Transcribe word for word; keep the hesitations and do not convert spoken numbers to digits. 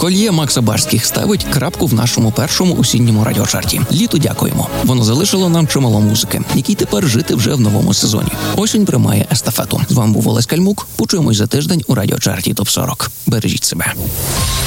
Кольє Макса Барських ставить крапку в нашому першому осінньому радіочарті. Літу дякуємо. Воно залишило нам чимало музики, якій тепер жити вже в новому сезоні. Осінь приймає естафету. З вами був Олесь Кальмук. Почуємось за тиждень у радіочарті Топ сорок. Бережіть себе.